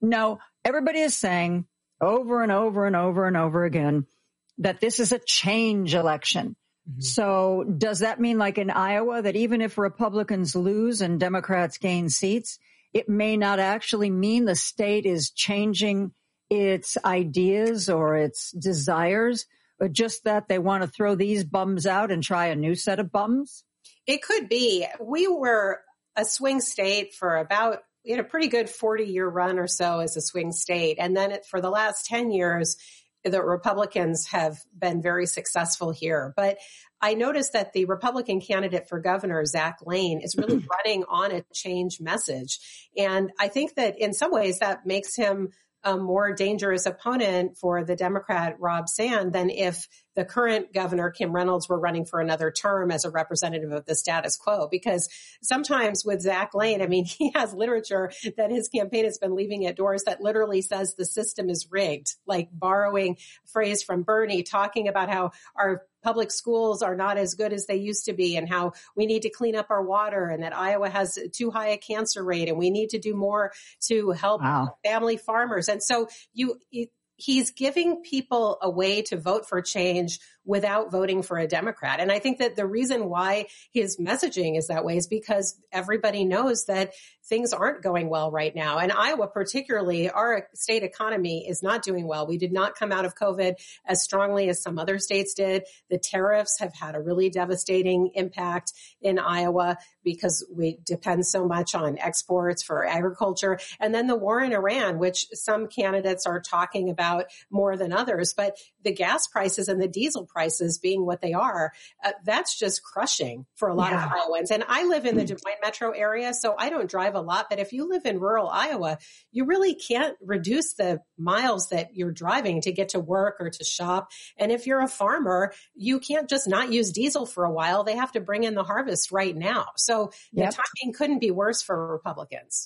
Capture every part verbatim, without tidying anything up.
No, everybody is saying over and over and over and over again that this is a change election. Mm-hmm. So does that mean, like in Iowa, that even if Republicans lose and Democrats gain seats, it may not actually mean the state is changing its ideas or its desires, or just that they want to throw these bums out and try a new set of bums? It could be. We were a swing state for about, we had a pretty good forty-year run or so as a swing state. And then it, for the last ten years, the Republicans have been very successful here. But I noticed that the Republican candidate for governor, Zach Lane, is really running on a change message. And I think that in some ways that makes him a more dangerous opponent for the Democrat Rob Sand than if the current governor, Kim Reynolds, were running for another term as a representative of the status quo. Because sometimes with Zach Lane, I mean, he has literature that his campaign has been leaving at doors that literally says the system is rigged, like borrowing a phrase from Bernie, talking about how our public schools are not as good as they used to be and how we need to clean up our water and that Iowa has too high a cancer rate and we need to do more to help wow. family farmers. And so you, you he's giving people a way to vote for change without voting for a Democrat. And I think that the reason why his messaging is that way is because everybody knows that things aren't going well right now. And Iowa particularly, our state economy is not doing well. We did not come out of COVID as strongly as some other states did. The tariffs have had a really devastating impact in Iowa because we depend so much on exports for agriculture. And then the war in Iran, which some candidates are talking about more than others. But the gas prices and the diesel prices being what they are, uh, that's just crushing for a lot yeah. of Iowans. And I live in the Des Moines metro area, so I don't drive a lot. But if you live in rural Iowa, you really can't reduce the miles that you're driving to get to work or to shop. And if you're a farmer, you can't just not use diesel for a while. They have to bring in the harvest right now. So yep. the timing couldn't be worse for Republicans.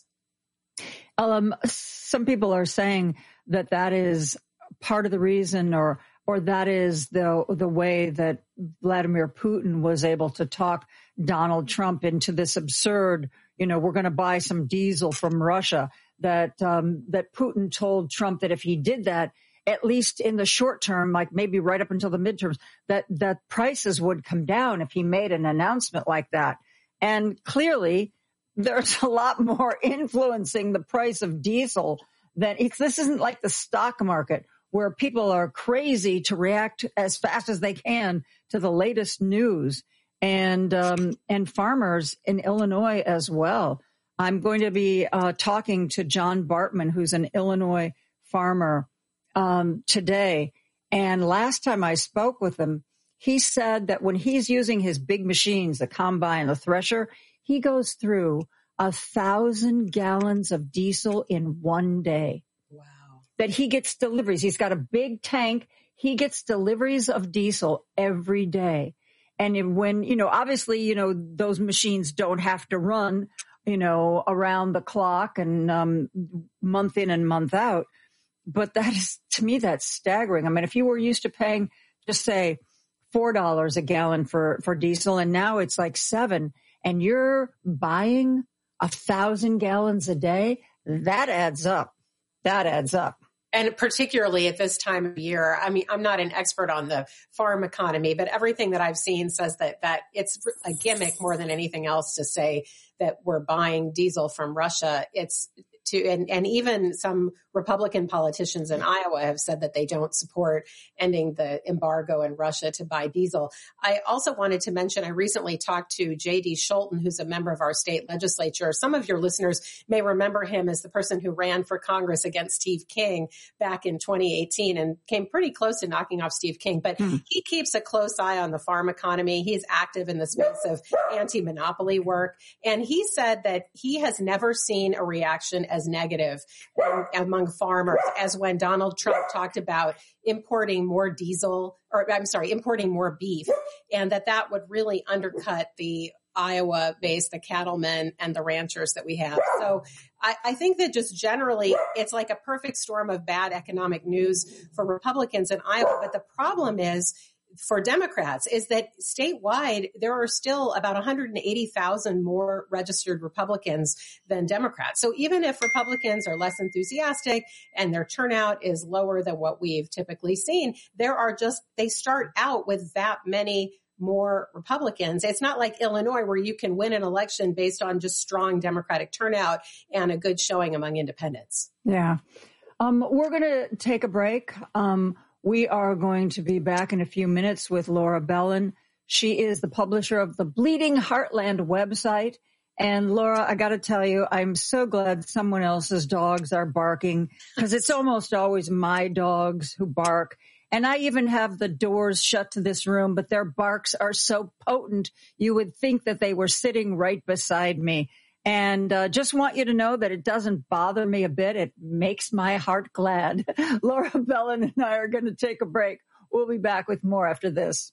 Um, some people are saying that that is part of the reason, or or that is the the way that Vladimir Putin was able to talk Donald Trump into this absurd, you know, we're going to buy some diesel from Russia, that um, that Putin told Trump that if he did that, at least in the short term, like maybe right up until the midterms, that that prices would come down if he made an announcement like that. And clearly, there's a lot more influencing the price of diesel than it's, this isn't like the stock market where people are crazy to react as fast as they can to the latest news, and um, and farmers in Illinois as well. I'm going to be uh, talking to John Bartman, who's an Illinois farmer, um, today. And last time I spoke with him, he said that when he's using his big machines, the combine, the thresher, he goes through a thousand gallons of diesel in one day. Wow. That he gets deliveries. He's got a big tank. He gets deliveries of diesel every day. And when, you know, obviously, you know, those machines don't have to run, you know, around the clock and um, month in and month out. But that is, to me, that's staggering. I mean, if you were used to paying, just say, four dollars a gallon for, for diesel, and now it's like seven, and you're buying a thousand gallons a day, that adds up. That adds up. And particularly at this time of year, I mean, I'm not an expert on the farm economy, but everything that I've seen says that, that it's a gimmick more than anything else to say that we're buying diesel from Russia. It's to, and, and even some Republican politicians in Iowa have said that they don't support ending the embargo in Russia to buy diesel. I also wanted to mention, I recently talked to J D Scholten, who's a member of our state legislature. Some of your listeners may remember him as the person who ran for Congress against Steve King back in twenty eighteen and came pretty close to knocking off Steve King. But hmm. he keeps a close eye on the farm economy. He's active in the space of anti-monopoly work. And he said that he has never seen a reaction as negative um, among farmers as when Donald Trump talked about importing more diesel, or I'm sorry, importing more beef, and that that would really undercut the Iowa base, the cattlemen and the ranchers that we have. So I, I think that just generally it's like a perfect storm of bad economic news for Republicans in Iowa. But the problem is for Democrats is that statewide, there are still about one hundred eighty thousand more registered Republicans than Democrats. So even if Republicans are less enthusiastic and their turnout is lower than what we've typically seen, there are just, they start out with that many more Republicans. It's not like Illinois where you can win an election based on just strong Democratic turnout and a good showing among independents. Yeah. Um, we're going to take a break. Um, we are going to be back in a few minutes with Laura Bellin. She is the publisher of the Bleeding Heartland website. And Laura, I got to tell you, I'm so glad someone else's dogs are barking because it's almost always my dogs who bark. And I even have the doors shut to this room, but their barks are so potent, you would think that they were sitting right beside me. And uh, just want you to know that it doesn't bother me a bit. It makes my heart glad. Laura Bellin and I are going to take a break. We'll be back with more after this.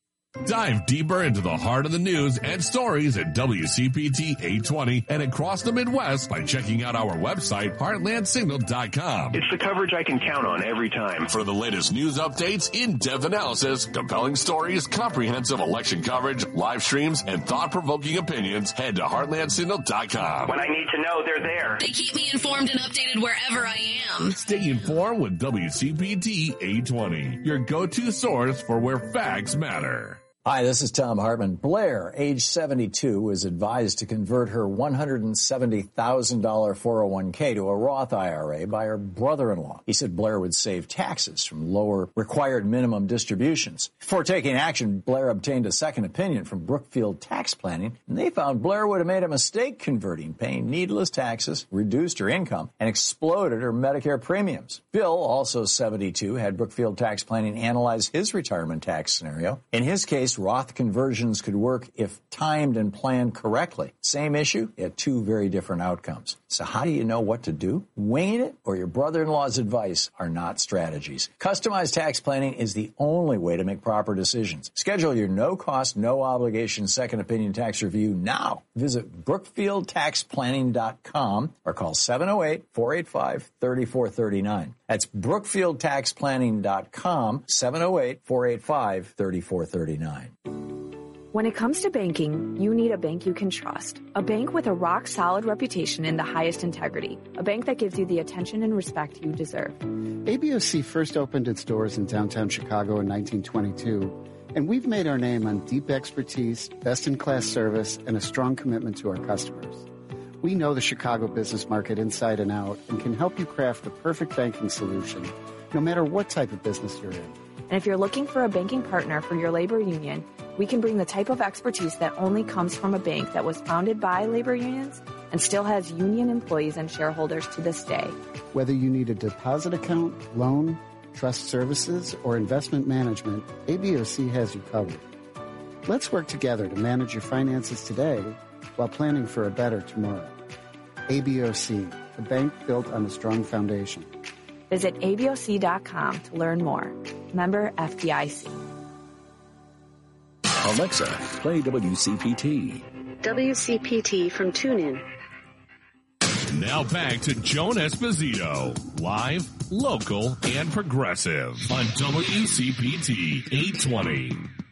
Dive deeper into the heart of the news and stories at W C P T eight twenty and across the Midwest by checking out our website, heartland signal dot com. It's the coverage I can count on every time. For the latest news updates, in-depth analysis, compelling stories, comprehensive election coverage, live streams, and thought-provoking opinions, head to heartland signal dot com. When I need to know, they're there. They keep me informed and updated wherever I am. Stay informed with W C P T eight twenty, your go-to source for where facts matter. Hi, this is Tom Hartman. Blair, age seventy-two, was advised to convert her one hundred seventy thousand dollars four oh one k to a Roth I R A by her brother-in-law. He said Blair would save taxes from lower required minimum distributions. Before taking action, Blair obtained a second opinion from Brookfield Tax Planning, and they found Blair would have made a mistake converting, paying needless taxes, reduced her income, and exploded her Medicare premiums. Bill, also seventy-two, had Brookfield Tax Planning analyze his retirement tax scenario. In his case, Roth conversions could work if timed and planned correctly. Same issue, yet two very different outcomes. So how do you know what to do? Winging it or your brother-in-law's advice are not strategies. Customized tax planning is the only way to make proper decisions. Schedule your no-cost, no-obligation second opinion tax review now. Visit brookfield tax planning dot com or call seven oh eight, four eight five, three four three nine. That's brookfield tax planning dot com, seven oh eight, four eight five, three four three nine. When it comes to banking, you need a bank you can trust. A bank with a rock-solid reputation and the highest integrity. A bank that gives you the attention and respect you deserve. A B O C first opened its doors in downtown Chicago in nineteen twenty-two, and we've made our name on deep expertise, best-in-class service, and a strong commitment to our customers. We know the Chicago business market inside and out and can help you craft the perfect banking solution, no matter what type of business you're in. And if you're looking for a banking partner for your labor union, we can bring the type of expertise that only comes from a bank that was founded by labor unions and still has union employees and shareholders to this day. Whether you need a deposit account, loan, trust services, or investment management, A B O C has you covered. Let's work together to manage your finances today while planning for a better tomorrow. A B O C, a bank built on a strong foundation. Visit A B O C dot com to learn more. Member F D I C. Alexa, play W C P T. W C P T from TuneIn. Now back to Joan Esposito, live, local, and progressive on W C P T eight twenty.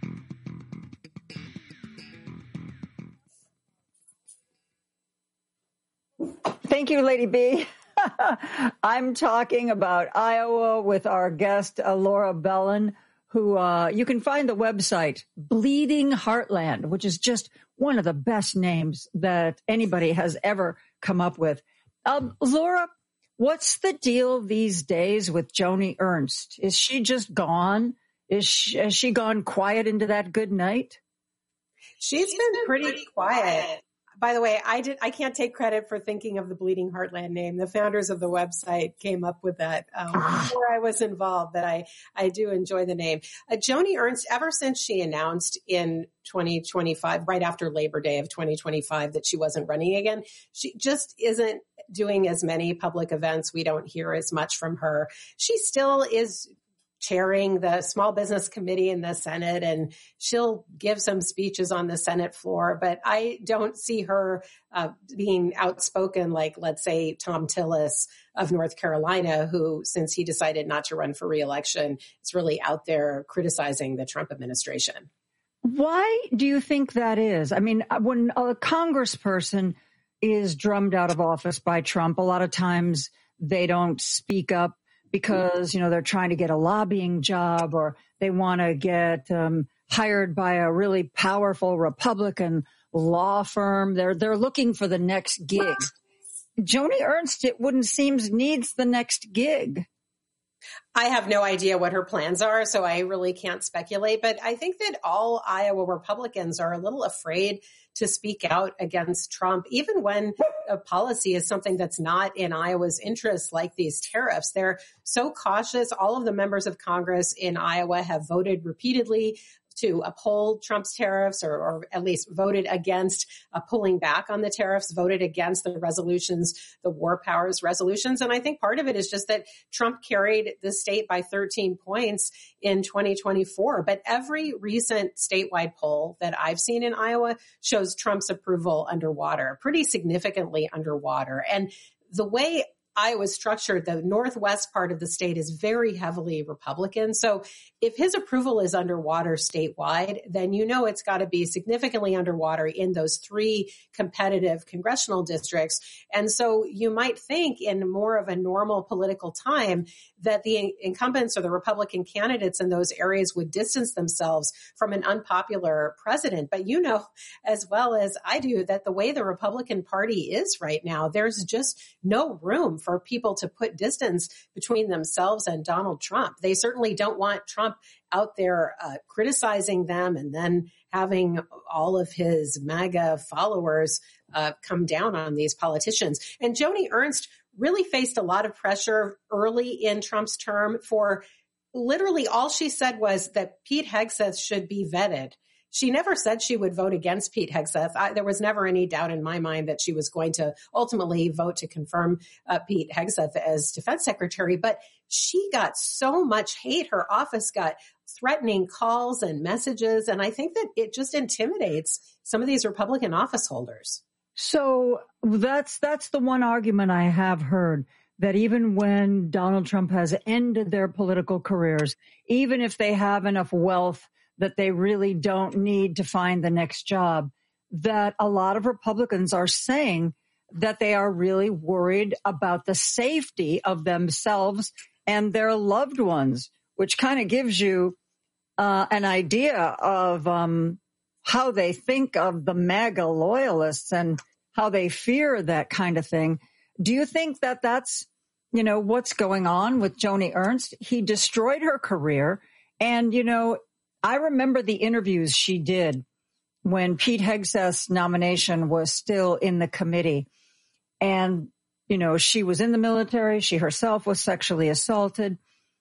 Thank you, Lady B. I'm talking about Iowa with our guest, uh, Laura Bellin, who uh, you can find the website, Bleeding Heartland, which is just one of the best names that anybody has ever come up with. Um, Laura, what's the deal these days with Joni Ernst? Is she just gone? Is she, has she gone quiet into that good night? She's, She's been, been pretty, pretty quiet. quiet. By the way, I did. I can't take credit for thinking of the Bleeding Heartland name. The founders of the website came up with that um, before I was involved, but I, I do enjoy the name. Uh, Joni Ernst, ever since she announced in twenty twenty-five, right after Labor Day of twenty twenty-five, that she wasn't running again, she just isn't doing as many public events. We don't hear as much from her. She still is chairing the Small Business Committee in the Senate, and she'll give some speeches on the Senate floor. But I don't see her uh, being outspoken like, let's say, Thom Tillis of North Carolina, who, since he decided not to run for re-election, is really out there criticizing the Trump administration. Why do you think that is? I mean, when a congressperson is drummed out of office by Trump, a lot of times they don't speak up because, you know, they're trying to get a lobbying job or they want to get um, hired by a really powerful Republican law firm. They're they're looking for the next gig. Joni Ernst, it wouldn't seem, needs the next gig. I have no idea what her plans are, so I really can't speculate. But I think that all Iowa Republicans are a little afraid to speak out against Trump, even when a policy is something that's not in Iowa's interest, like these tariffs. They're so cautious. All of the members of Congress in Iowa have voted repeatedly to uphold Trump's tariffs, or, or at least voted against uh, pulling back on the tariffs, voted against the resolutions, the war powers resolutions. And I think part of it is just that Trump carried the state by thirteen points in twenty twenty-four. But every recent statewide poll that I've seen in Iowa shows Trump's approval underwater, pretty significantly underwater. And the way Iowa's structured, the northwest part of the state is very heavily Republican. So if his approval is underwater statewide, then you know it's got to be significantly underwater in those three competitive congressional districts. And so you might think in more of a normal political time that the incumbents or the Republican candidates in those areas would distance themselves from an unpopular president. But you know as well as I do that the way the Republican Party is right now, there's just no room for people to put distance between themselves and Donald Trump. They certainly don't want Trump out there uh, criticizing them and then having all of his MAGA followers uh, come down on these politicians. And Joni Ernst really faced a lot of pressure early in Trump's term for literally all she said was that Pete Hegseth should be vetted. She never said she would vote against Pete Hegseth. I, there was never any doubt in my mind that she was going to ultimately vote to confirm uh, Pete Hegseth as defense secretary. But she got so much hate. Her office got threatening calls and messages. And I think that it just intimidates some of these Republican office holders. So that's that's the one argument I have heard, that even when Donald Trump has ended their political careers, even if they have enough wealth that they really don't need to find the next job, that a lot of Republicans are saying that they are really worried about the safety of themselves and their loved ones, which kind of gives you uh, an idea of um, how they think of the MAGA loyalists and how they fear that kind of thing. Do you think that that's, you know, what's going on with Joni Ernst? He destroyed her career. And, you know, I remember the interviews she did when Pete Hegseth's nomination was still in the committee. And, you know, she was in the military. She herself was sexually assaulted.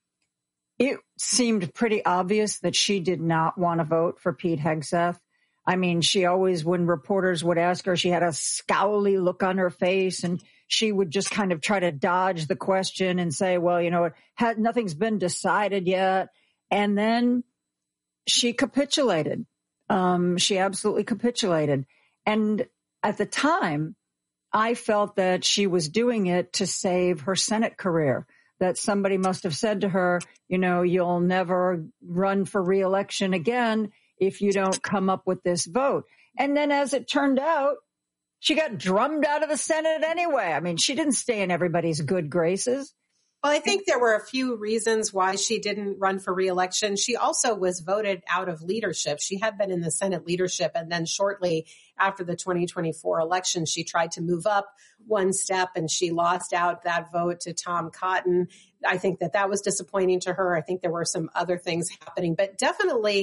It seemed pretty obvious that she did not want to vote for Pete Hegseth. I mean, she always, when reporters would ask her, she had a scowly look on her face, and she would just kind of try to dodge the question and say, well, you know, it had, nothing's been decided yet. And then she capitulated. Um, she absolutely capitulated. And at the time, I felt that she was doing it to save her Senate career, that somebody must have said to her, you know, you'll never run for re-election again if you don't come up with this vote. And then as it turned out, she got drummed out of the Senate anyway. I mean, she didn't stay in everybody's good graces. Well, I think there were a few reasons why she didn't run for re-election. She also was voted out of leadership. She had been in the Senate leadership, and then shortly after the twenty twenty-four election, she tried to move up one step, and she lost out that vote to Tom Cotton. I think that that was disappointing to her. I think there were some other things happening, but definitely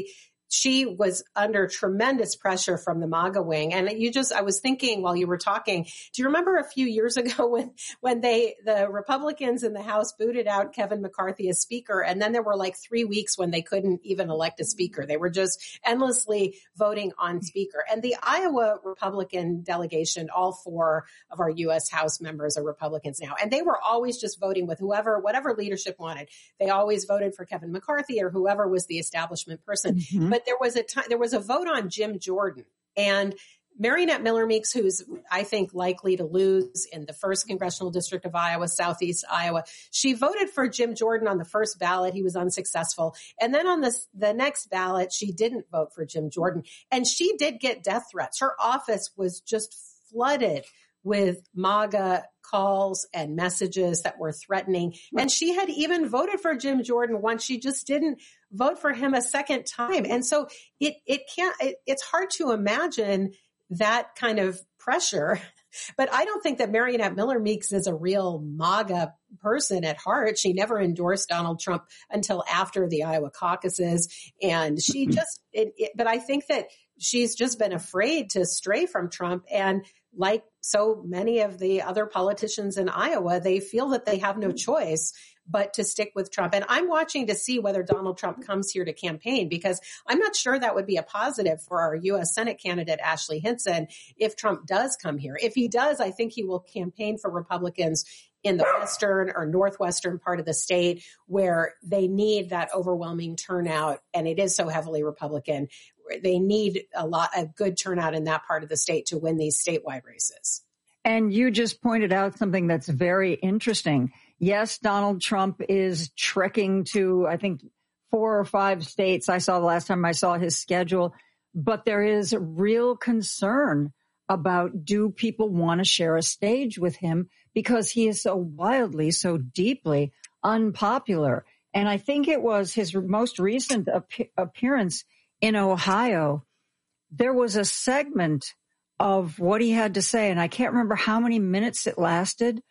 she was under tremendous pressure from the MAGA wing. And you just, I was thinking while you were talking, do you remember a few years ago when, when they, the Republicans in the House booted out Kevin McCarthy as speaker, and then there were like three weeks when they couldn't even elect a speaker. They were just endlessly voting on speaker. And the Iowa Republican delegation, all four of our U S House members are Republicans now. And they were always just voting with whoever, whatever leadership wanted. They always voted for Kevin McCarthy or whoever was the establishment person. Mm-hmm. But there was a time, there was a vote on Jim Jordan, and Mariannette Miller Meeks, who's, I think, likely to lose in the first congressional district of Iowa, Southeast Iowa, she voted for Jim Jordan on the first ballot. He was unsuccessful. And then on this, the next ballot, she didn't vote for Jim Jordan. And she did get death threats. Her office was just flooded with MAGA calls and messages that were threatening. And she had even voted for Jim Jordan once. She just didn't vote for him a second time. And so it, it can't, it, it's hard to imagine that kind of pressure. But I don't think that Mariannette Miller Meeks is a real MAGA person at heart. She never endorsed Donald Trump until after the Iowa caucuses. And she just, it, it, but I think that she's just been afraid to stray from Trump. And like so many of the other politicians in Iowa, they feel that they have no choice but to stick with Trump. And I'm watching to see whether Donald Trump comes here to campaign, because I'm not sure that would be a positive for our U S Senate candidate, Ashley Hinson, if Trump does come here. If he does, I think he will campaign for Republicans in the western or northwestern part of the state where they need that overwhelming turnout. And it is so heavily Republican. They need a lot, a good turnout in that part of the state to win these statewide races. And you just pointed out something that's very interesting. Yes, Donald Trump is trekking to, I think, four or five states. I saw the last time I saw his schedule, but there is real concern about, do people want to share a stage with him, because he is so wildly, so deeply unpopular. And I think it was his most recent ap- appearance in Ohio. There was a segment of what he had to say, and I can't remember how many minutes it lasted,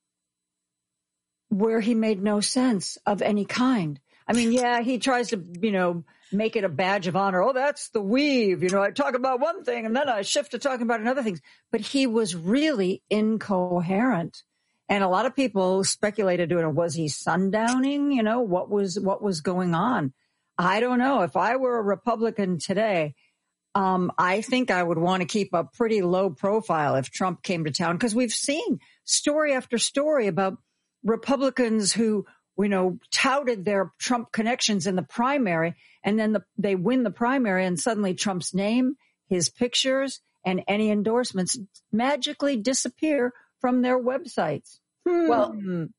where he made no sense of any kind. I mean, yeah, he tries to, you know, make it a badge of honor. Oh, that's the weave. You know, I talk about one thing and then I shift to talking about another thing. But he was really incoherent. And a lot of people speculated, you know, was he sundowning? You know, what was, what was going on? I don't know. If I were a Republican today, um, I think I would want to keep a pretty low profile if Trump came to town, because we've seen story after story about Republicans who, you know, touted their Trump connections in the primary, and then the, they win the primary, and suddenly Trump's name, his pictures, and any endorsements magically disappear from their websites. Hmm. Well,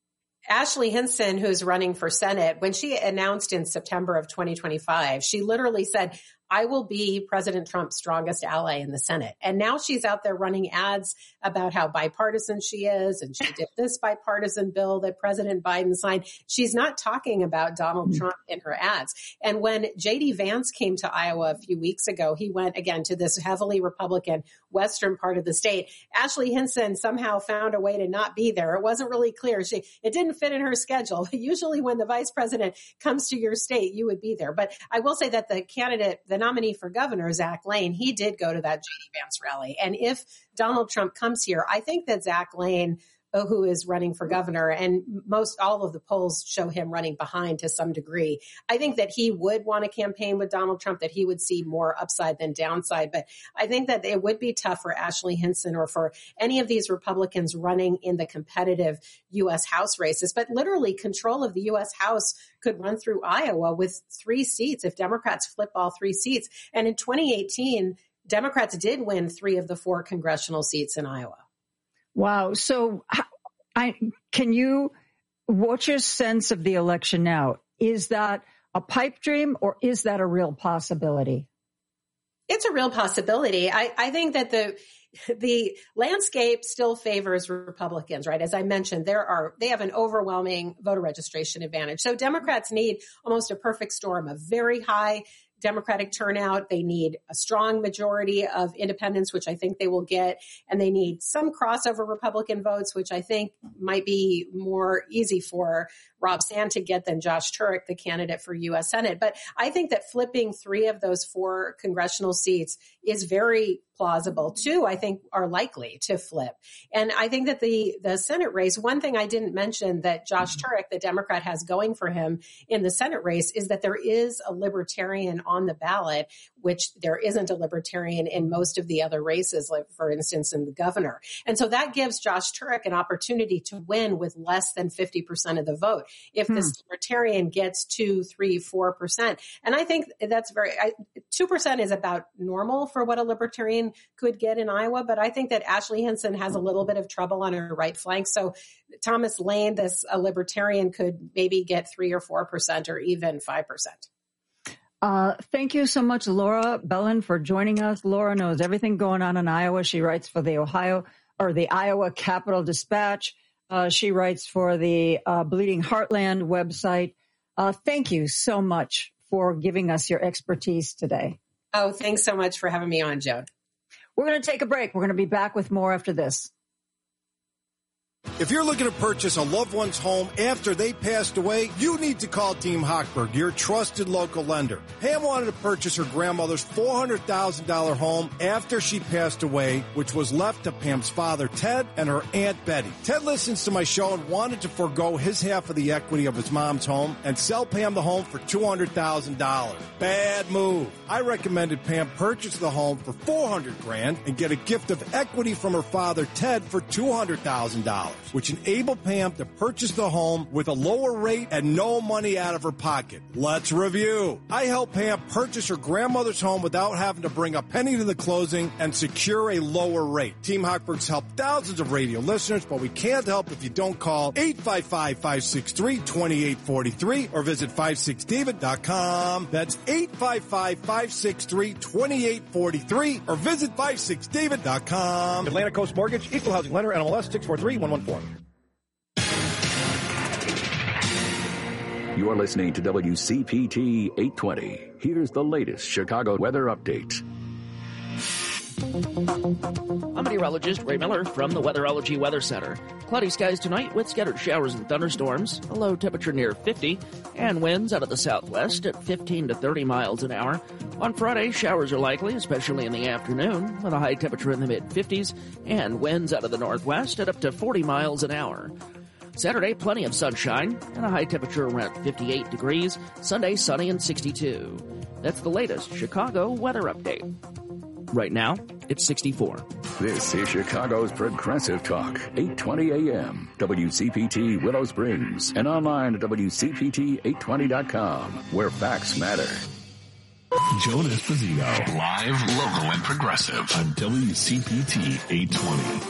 Ashley Hinson, who's running for Senate, when she announced in September of twenty twenty-five, she literally said, I will be President Trump's strongest ally in the Senate. And now she's out there running ads about how bipartisan she is. And she did this bipartisan bill that President Biden signed. She's not talking about Donald Trump in her ads. And when J D Vance came to Iowa a few weeks ago, he went again to this heavily Republican western part of the state. Ashley Hinson somehow found a way to not be there. It wasn't really clear. She, it didn't fit in her schedule. Usually when the vice president comes to your state, you would be there. But I will say that the candidate, the nominee for governor, Zach Lane, he did go to that J D Vance rally. And if Donald Trump comes here, I think that Zach Lane, who is running for governor, and most all of the polls show him running behind to some degree, I think that he would want to campaign with Donald Trump, that he would see more upside than downside. But I think that it would be tough for Ashley Hinson or for any of these Republicans running in the competitive U S House races. But literally control of the U S House could run through Iowa with three seats if Democrats flip all three seats. And in twenty eighteen, Democrats did win three of the four congressional seats in Iowa. Wow. So I, can you, what's your sense of the election now? Is that a pipe dream or is that a real possibility? It's a real possibility. I, I think that the the landscape still favors Republicans, right? As I mentioned, there are they have an overwhelming voter registration advantage. So Democrats need almost a perfect storm of very high Democratic turnout. They need a strong majority of independents, which I think they will get. And they need some crossover Republican votes, which I think might be more easy for Rob Santiget than Josh Turek, the candidate for U S Senate. But I think that flipping three of those four congressional seats is very plausible. Two, I think, are likely to flip. And I think that the, the Senate race, one thing I didn't mention that Josh Turek, the Democrat, has going for him in the Senate race is that there is a libertarian on the ballot, which there isn't a libertarian in most of the other races, like, for instance, in the governor. And so that gives Josh Turek an opportunity to win with less than fifty percent of the vote. If hmm. this libertarian gets two, three, four percent. And I think that's very, I, two percent is about normal for what a libertarian could get in Iowa, but I think that Ashley Hinson has a little bit of trouble on her right flank. So Thomas Lane, this a libertarian, could maybe get three or four percent or even five percent. Uh, thank you so much, Laura Bellin, for joining us. Laura knows everything going on in Iowa. She writes for the Ohio or the Iowa Capital Dispatch. Uh, she writes for the uh, Bleeding Heartland website. Uh, thank you so much for giving us your expertise today. Oh, thanks so much for having me on, Joan. We're going to take a break. We're going to be back with more after this. If you're looking to purchase a loved one's home after they passed away, you need to call Team Hochberg, your trusted local lender. Pam wanted to purchase her grandmother's four hundred thousand dollars home after she passed away, which was left to Pam's father, Ted, and her Aunt Betty. Ted listens to my show and wanted to forego his half of the equity of his mom's home and sell Pam the home for two hundred thousand dollars. Bad move. I recommended Pam purchase the home for four hundred grand and get a gift of equity from her father, Ted, for two hundred thousand dollars. Which enabled Pam to purchase the home with a lower rate and no money out of her pocket. Let's review. I helped Pam purchase her grandmother's home without having to bring a penny to the closing and secure a lower rate. Team Hochberg's helped thousands of radio listeners, but we can't help if you don't call eight five five, five six three, two eight four three or visit five six david dot com. That's eight five five, five six three, two eight four three or visit five six david dot com. Atlantic Coast Mortgage, Equal Housing Lender, N M L S six four three one one four. You're listening to W C P T eight twenty. Here's the latest Chicago weather update. I'm meteorologist Ray Miller from the Weatherology Weather Center. Cloudy skies tonight with scattered showers and thunderstorms, a low temperature near fifty, and winds out of the southwest at fifteen to thirty miles an hour. On Friday, showers are likely, especially in the afternoon, with a high temperature in the mid-fifties, and winds out of the northwest at up to forty miles an hour. Saturday, plenty of sunshine and a high temperature around fifty-eight degrees. Sunday, sunny and sixty-two. That's the latest Chicago weather update. Right now, it's sixty-four. This is Chicago's Progressive Talk, eight twenty A M, W C P T Willow Springs, and online at W C P T eight twenty dot com, where facts matter. Joan Esposito, live, local, and progressive on W C P T eight twenty.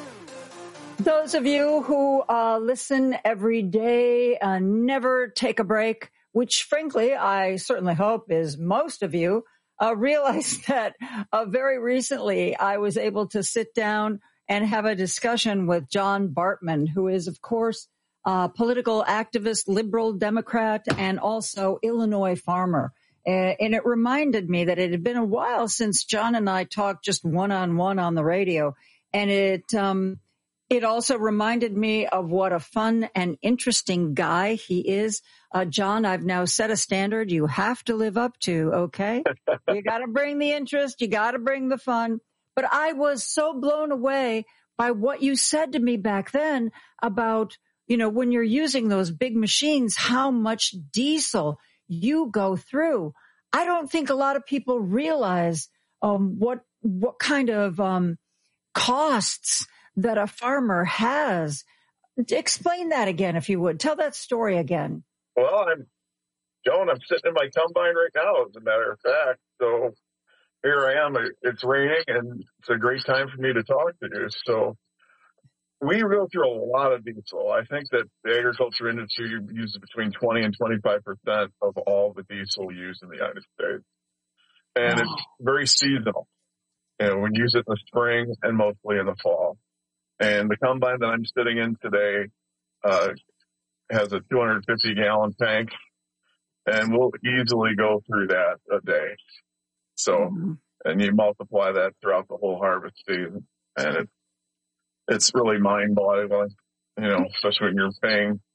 Those of you who uh, listen every day, uh, never take a break, which frankly, I certainly hope is most of you, uh, realize that uh, very recently I was able to sit down and have a discussion with John Bartman, who is, of course, a political activist, liberal Democrat, and also Illinois farmer. Uh, and it reminded me that it had been a while since John and I talked just one-on-one on the radio. And it um, it also reminded me of what a fun and interesting guy he is. Uh, John, I've now set a standard you have to live up to, okay? You got to bring the interest. You got to bring the fun. But I was so blown away by what you said to me back then about, you know, when you're using those big machines, how much diesel you go through. I don't think a lot of people realize um, what what kind of um, costs that a farmer has. Explain that again, if you would. Tell that story again. Well, I'm Joan. I'm sitting in my combine right now, as a matter of fact. So here I am. It's raining, and it's a great time for me to talk to you. So we go through a lot of diesel. I think that the agriculture industry uses between twenty and twenty-five percent of all the diesel used in the United States. And wow. It's very seasonal. You know, we use it in the spring and mostly in the fall. And the combine that I'm sitting in today uh, has a two hundred fifty gallon tank, and we'll easily go through that a day. So, mm-hmm. and you multiply that throughout the whole harvest season, and it's It's really mind-boggling, you know, especially when you're paying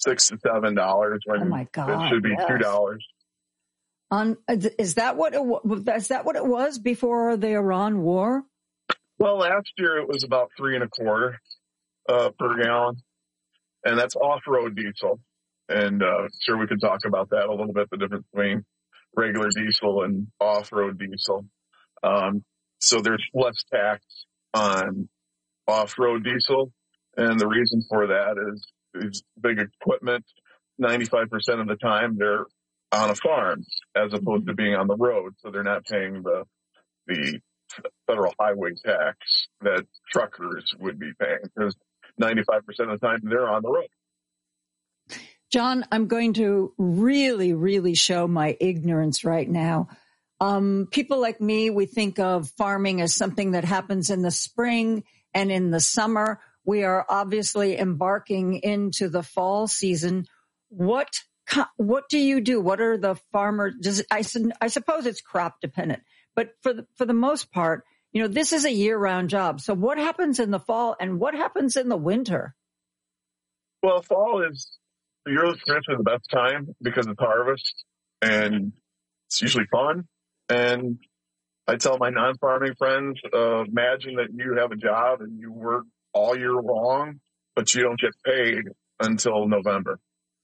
six to seven dollars when oh my God, it should be yes. two dollars. Um, is that what it, is that what it was before the Iran war? Well, last year it was about three and a quarter uh, per gallon, and that's off-road diesel. And uh, sure, we could talk about that a little bit, the difference between regular diesel and off-road diesel. Um, so there's less tax on off-road diesel, and the reason for that is these big equipment, ninety-five percent of the time they're on a farm as opposed to being on the road, so they're not paying the the federal highway tax that truckers would be paying, because ninety-five percent of the time they're on the road. John, I'm going to really, really show my ignorance right now. Um, people like me, we think of farming as something that happens in the spring and in the summer. We are obviously embarking into the fall season. What what do you do? What are the farmers? Does I, I suppose it's crop dependent, but for the, for the most part, you know, this is a year-round job. So what happens in the fall and what happens in the winter? Well, fall is usually the best time because it's harvest, and it's usually fun. And I tell my non-farming friends, uh, imagine that you have a job and you work all year long, but you don't get paid until November.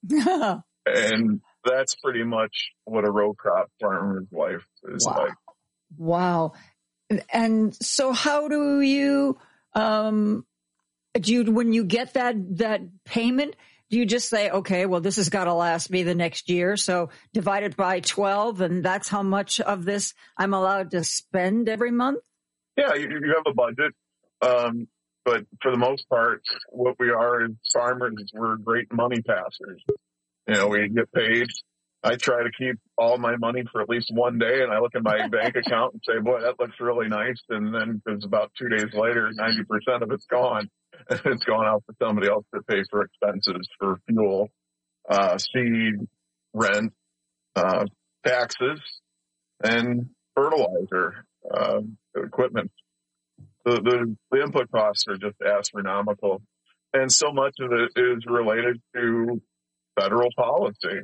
And that's pretty much what a row crop farmer's life is wow. like. Wow. And so how do you, um, do you, when you get that, that payment, do you just say, okay, well, this has got to last me the next year, so divide it by twelve, and that's how much of this I'm allowed to spend every month? Yeah, you, you have a budget. Um, but for the most part, what we are as farmers, we're great money passers. You know, we get paid. I try to keep all my money for at least one day, and I look at my bank account and say, boy, that looks really nice. And then because about two days later, ninety percent of it's gone. It's gone out for somebody else to pay for expenses, for fuel, uh, seed, rent, uh, taxes, and fertilizer, uh, equipment. The, the, the input costs are just astronomical. And so much of it is related to federal policy.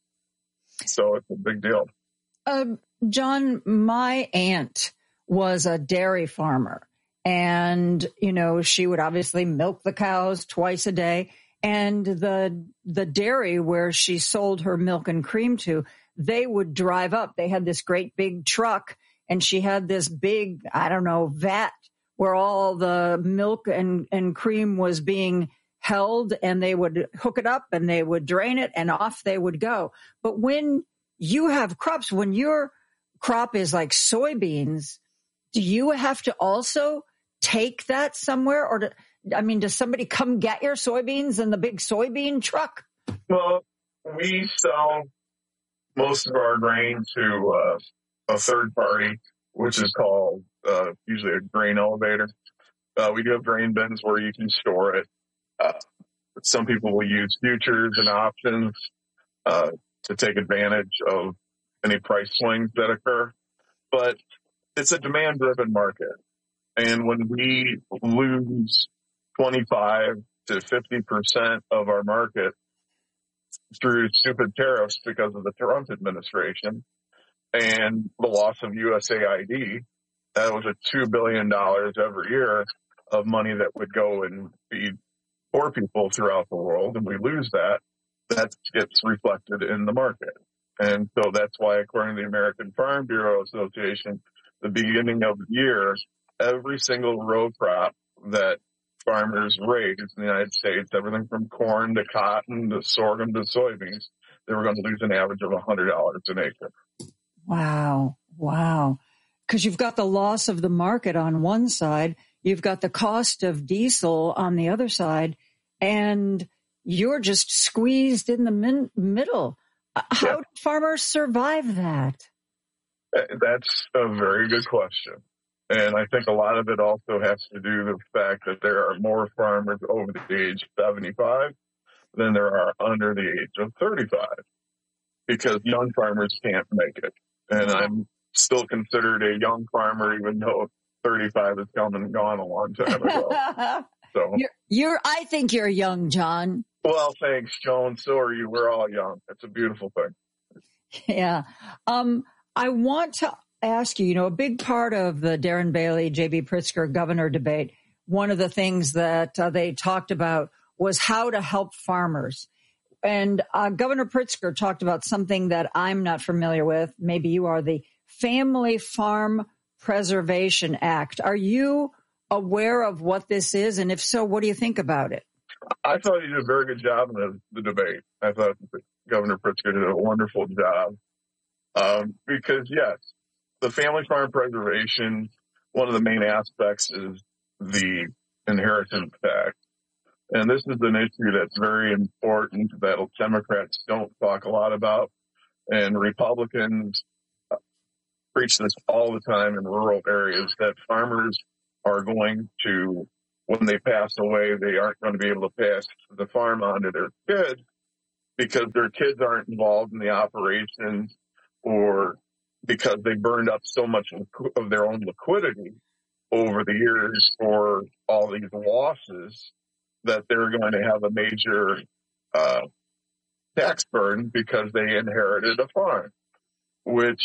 So it's a big deal. Uh, John, my aunt was a dairy farmer. And, you know, she would obviously milk the cows twice a day. And the the dairy where she sold her milk and cream to, they would drive up. They had this great big truck, and she had this big, I don't know, vat where all the milk and, and cream was being held, and they would hook it up and they would drain it, and off they would go. But when you have crops, when your crop is like soybeans, do you have to also take that somewhere? Or, do, I mean, does somebody come get your soybeans in the big soybean truck? Well, we sell most of our grain to uh, a third party, which is called uh, usually a grain elevator. Uh, we do have grain bins where you can store it. Uh, some people will use futures and options uh, to take advantage of any price swings that occur. But it's a demand-driven market. And when we lose twenty-five to fifty percent of our market through stupid tariffs because of the Trump administration and the loss of U S A I D, that was a two billion dollars every year of money that would go and feed poor people throughout the world. And we lose that, that gets reflected in the market. And so that's why, according to the American Farm Bureau Association, the beginning of the year, every single row crop that farmers raise in the United States, everything from corn to cotton to sorghum to soybeans, they were going to lose an average of one hundred dollars an acre. Wow. Wow. Because you've got the loss of the market on one side, you've got the cost of diesel on the other side, and you're just squeezed in the min- middle. How yeah. do farmers survive that? That's a very good question. And I think a lot of it also has to do with the fact that there are more farmers over the age of seventy-five than there are under the age of thirty-five, because young farmers can't make it. And I'm still considered a young farmer, even though thirty-five has come and gone a long time ago. So you're, you're, I think you're young, John. Well, thanks, Joan. So are you. We're all young. It's a beautiful thing. Yeah. Um, I want to ask you, you know, a big part of the Darren Bailey, J B. Pritzker governor debate, one of the things that uh, they talked about was how to help farmers. And uh, Governor Pritzker talked about something that I'm not familiar with. Maybe you are, the Family Farm Preservation Act. Are you aware of what this is? And if so, what do you think about it? I thought he did a very good job in the, the debate. I thought Governor Pritzker did a wonderful job. Um, because, yes, the Family Farm Preservation, one of the main aspects is the inheritance tax. And this is an issue that's very important that Democrats don't talk a lot about. And Republicans preach this all the time in rural areas, that farmers are going to, when they pass away, they aren't going to be able to pass the farm on to their kids because their kids aren't involved in the operations, or because they burned up so much of their own liquidity over the years for all these losses that they're going to have a major uh, tax burden because they inherited a farm, which,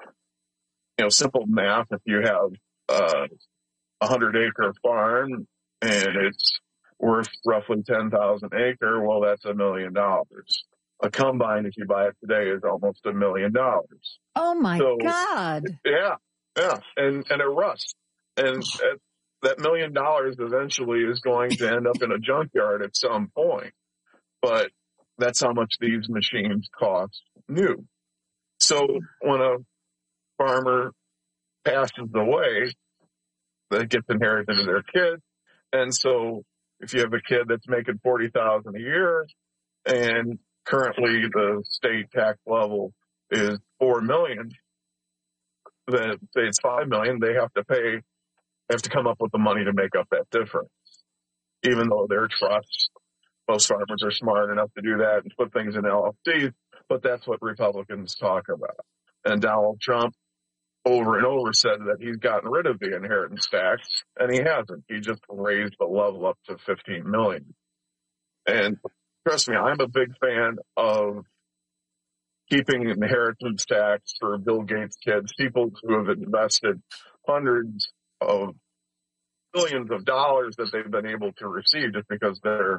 you know, simple math, if you have uh, a hundred acre farm and it's worth roughly ten thousand acre, well, that's a million dollars. A combine, if you buy it today, is almost a million dollars. Oh my so, God. Yeah. Yeah. And, and it rusts. And at, that million dollars eventually is going to end up in a junkyard at some point. But that's how much these machines cost new. So when a farmer passes away, that gets inherited to their kid. And so if you have a kid that's making forty thousand dollars a year, and currently the state tax level is four million dollars, that say it's five million dollars, they have to pay, they have to come up with the money to make up that difference. Even though they're trusts, most farmers are smart enough to do that and put things in L L Cs, but that's what Republicans talk about. And Donald Trump over and over said that he's gotten rid of the inheritance tax, and he hasn't. He just raised the level up to fifteen million dollars. And trust me, I'm a big fan of keeping inheritance tax for Bill Gates' kids, people who have invested hundreds of billions of dollars that they've been able to receive just because their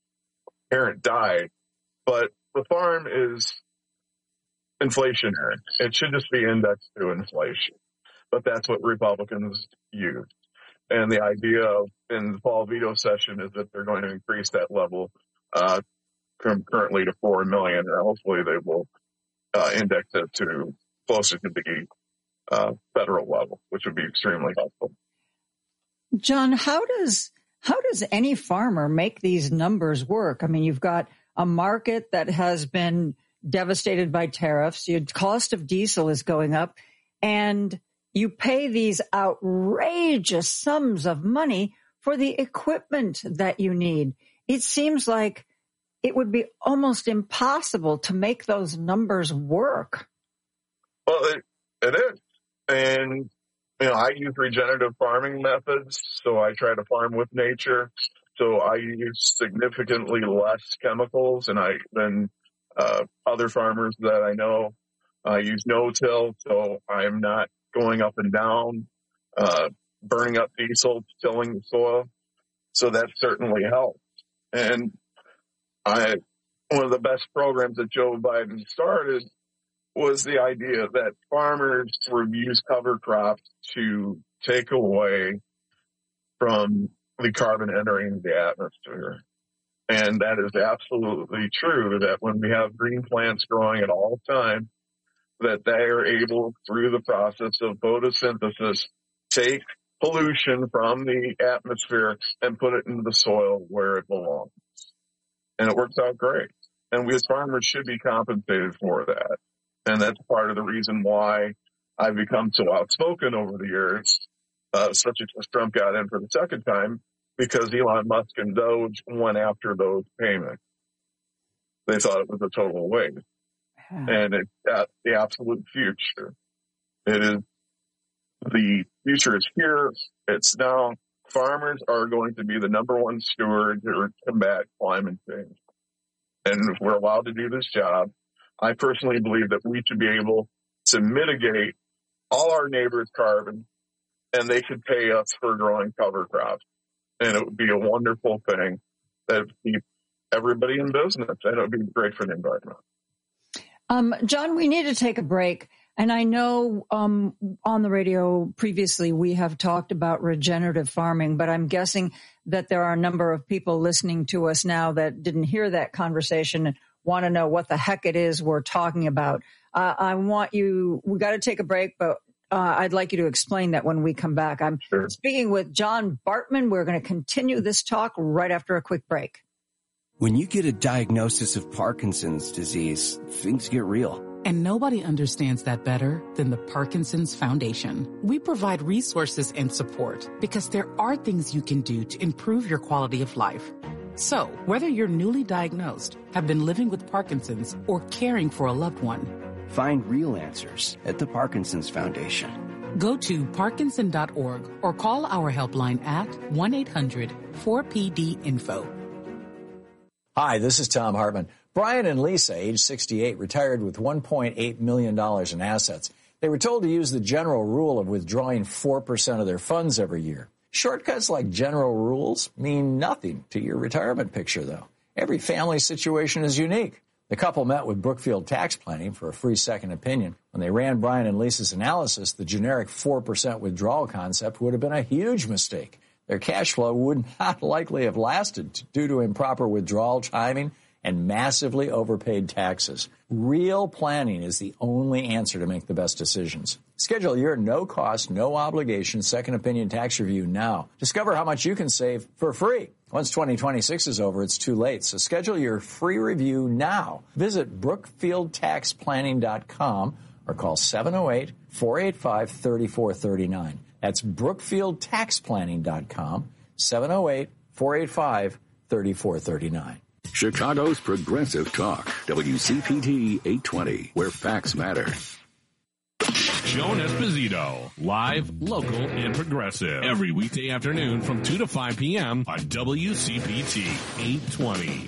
parent died. But the farm is inflationary. It should just be indexed to inflation. But that's what Republicans use. And the idea of, in the fall veto session, is that they're going to increase that level uh, from currently to four million, or hopefully they will uh, index it to closer to the uh, federal level, which would be extremely helpful. John, how does how does any farmer make these numbers work? I mean, you've got a market that has been devastated by tariffs. Your cost of diesel is going up, and you pay these outrageous sums of money for the equipment that you need. It seems like it would be almost impossible to make those numbers work. Well, it, it is. And, you know, I use regenerative farming methods, so I try to farm with nature. So I use significantly less chemicals and I than uh, other farmers that I know. I use no-till, so I'm not going up and down, uh, burning up diesel, tilling the soil. So that certainly helps. And I, one of the best programs that Joe Biden started was the idea that farmers would use cover crops to take away from the carbon entering the atmosphere. And that is absolutely true, that when we have green plants growing at all times, that they are able, through the process of photosynthesis, take pollution from the atmosphere and put it into the soil where it belongs. And it works out great. And we as farmers should be compensated for that. And that's part of the reason why I've become so outspoken over the years, uh, especially since Trump got in for the second time, because Elon Musk and Doge went after those payments. They thought it was a total waste. And it's uh, the absolute future. It is, the future is here. It's now. Farmers are going to be the number one steward to combat climate change. and if we're allowed to do this job, I personally believe that we should be able to mitigate all our neighbors' carbon, and they could pay us for growing cover crops. And it would be a wonderful thing that would keep everybody in business, and it would be great for the environment. Um, John, we need to take a break. And I know um, on the radio previously we have talked about regenerative farming, but I'm guessing that there are a number of people listening to us now that didn't hear that conversation and want to know what the heck it is we're talking about. Uh, I want you, we got to take a break, but uh, I'd like you to explain that when we come back. I'm sure. Speaking with John Bartman. We're going to continue this talk right after a quick break. When you get a diagnosis of Parkinson's disease, things get real. And nobody understands that better than the Parkinson's Foundation. We provide resources and support because there are things you can do to improve your quality of life. So, whether you're newly diagnosed, have been living with Parkinson's, or caring for a loved one, find real answers at the Parkinson's Foundation. Go to Parkinson dot org or call our helpline at one eight hundred four P D info. Hi, this is Tom Hartman. Brian and Lisa, age sixty-eight, retired with one point eight million dollars in assets. They were told to use the general rule of withdrawing four percent of their funds every year. Shortcuts like general rules mean nothing to your retirement picture, though. Every family situation is unique. The couple met with Brookfield Tax Planning for a free second opinion. When they ran Brian and Lisa's analysis, the generic four percent withdrawal concept would have been a huge mistake. Their cash flow would not likely have lasted due to improper withdrawal timing and massively overpaid taxes. Real planning is the only answer to make the best decisions. Schedule your no-cost, no-obligation second opinion tax review now. Discover how much you can save for free. Once twenty twenty-six is over, it's too late, so schedule your free review now. Visit brookfield tax planning dot com or call seven oh eight, four eight five, three four three nine. That's brookfield tax planning dot com, seven oh eight, four eight five, three four three nine. Chicago's Progressive Talk, W C P T eight twenty, where facts matter. Joan Esposito, live, local, and progressive. Every weekday afternoon from two to five p.m. on W C P T eight twenty.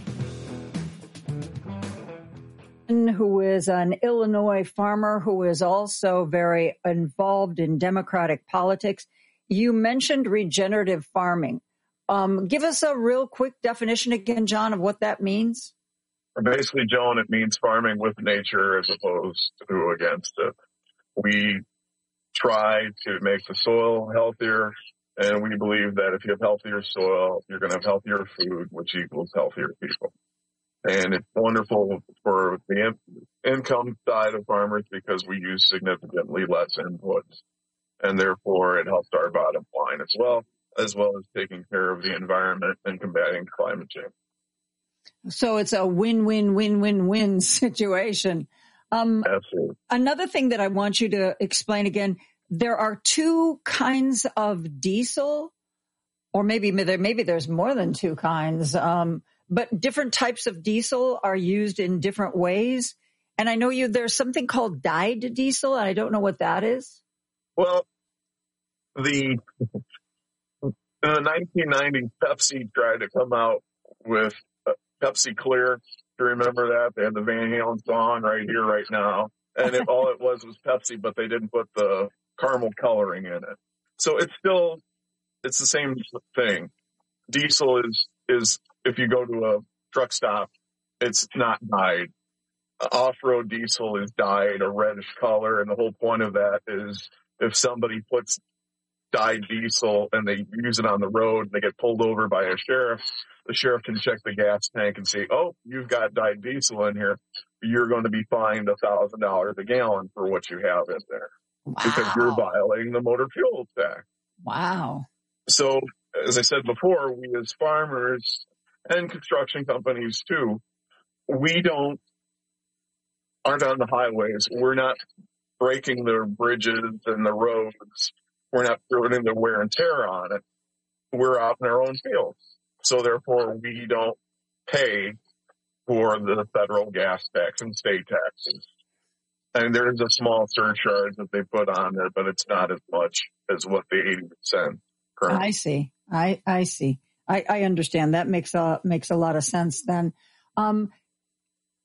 Who is an Illinois farmer who is also very involved in Democratic politics. You mentioned regenerative farming. Um, give us a real quick definition again, John, of what that means. Basically, Joan, it means farming with nature as opposed to against it. We try to make the soil healthier, and we believe that if you have healthier soil, you're going to have healthier food, which equals healthier people. And it's wonderful for the in- income side of farmers because we use significantly less inputs, and therefore it helps our bottom line as well, as well as taking care of the environment and combating climate change. So it's a win-win-win-win-win situation. Um, Absolutely. Another thing that I want you to explain again, there are two kinds of diesel, or maybe there maybe there's more than two kinds, um, but different types of diesel are used in different ways. And I know you there's something called dyed diesel, and I don't know what that is. Well, the in the nineteen nineties, Pepsi tried to come out with Pepsi Clear. Do you remember that? They had the Van Halen song Right Here, Right Now. And it, all it was was Pepsi, but they didn't put the caramel coloring in it. So it's still, it's the same thing. Diesel is, is if you go to a truck stop, it's not dyed. Off-road diesel is dyed a reddish color. And the whole point of that is if somebody puts dyed diesel and they use it on the road and they get pulled over by a sheriff, the sheriff can check the gas tank and say, oh, you've got dyed diesel in here. You're going to be fined one thousand dollars a gallon for what you have in there. Wow. Because you're violating the motor fuel tax. Wow. So, as I said before, we as farmers and construction companies too, we don't, aren't on the highways. We're not breaking the bridges and the roads. We're not putting the wear and tear on it. We're out in our own fields. So therefore, we don't pay for the federal gas tax and state taxes. And there's a small surcharge that they put on there, but it's not as much as what the eighty percent currently. I see. I, I see. I, I understand. That makes a, makes a lot of sense then. Um,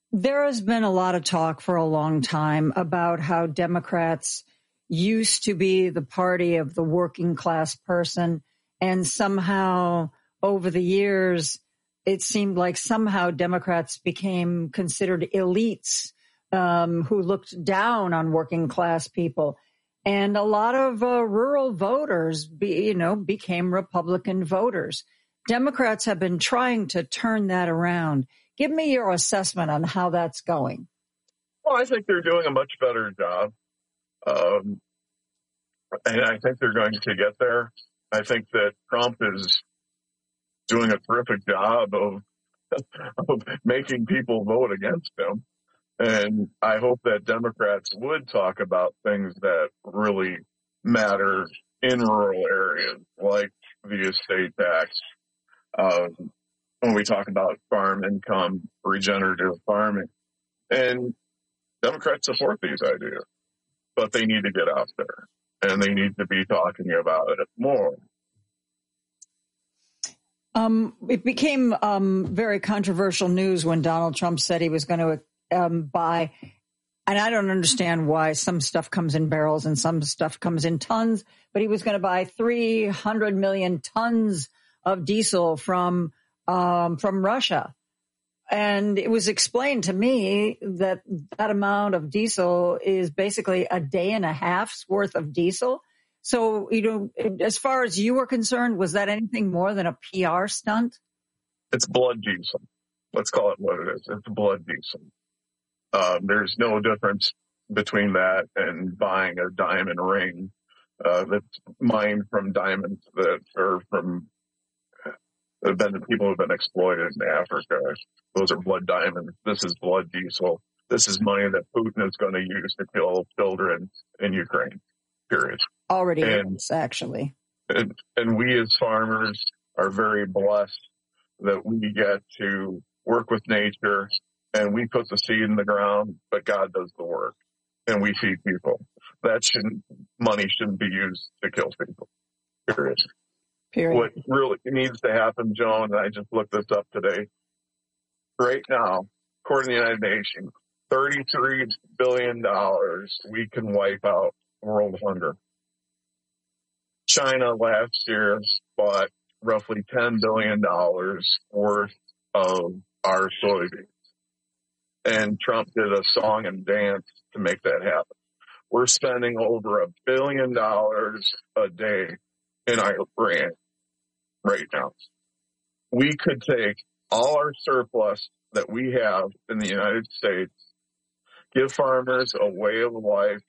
There has been a lot of talk for a long time about how Democrats used to be the party of the working class person, and somehow over the years, it seemed like somehow Democrats became considered elites um, who looked down on working class people. And a lot of uh, rural voters, be, you know, became Republican voters. Democrats have been trying to turn that around. Give me your assessment on how that's going. Well, I think they're doing a much better job. Um, and I think they're going to get there. I think that Trump is doing a terrific job of, of making people vote against him. And I hope that Democrats would talk about things that really matter in rural areas, like the estate tax. Um, when we talk about farm income, regenerative farming. And Democrats support these ideas, but they need to get out there and they need to be talking about it more. Um, it became um, very controversial news when Donald Trump said he was going to um, buy, and I don't understand why some stuff comes in barrels and some stuff comes in tons, but he was going to buy three hundred million tons of diesel from um, from Russia. And it was explained to me that that amount of diesel is basically a day and a half's worth of diesel. So, you know, as far as you were concerned, was that anything more than a P R stunt? It's blood diesel. Let's call it what it is. It's blood diesel. Um, there's no difference between that and buying a diamond ring uh, that's mined from diamonds that are from have been people who have been exploited in Africa. Those are blood diamonds. This is blood diesel. This is money that Putin is going to use to kill children in Ukraine, period. Already and, is, actually. And, and we as farmers are very blessed that we get to work with nature and we put the seed in the ground, but God does the work and we feed people. That shouldn't, money shouldn't be used to kill people, period. Period. What really needs to happen, Joan, and I just looked this up today, right now, according to the United Nations, thirty-three billion dollars we can wipe out world hunger. China last year bought roughly ten billion dollars worth of our soybeans. And Trump did a song and dance to make that happen. We're spending over a billion dollars a day in Iran right now. We could take all our surplus that we have in the United States, give farmers a way of life,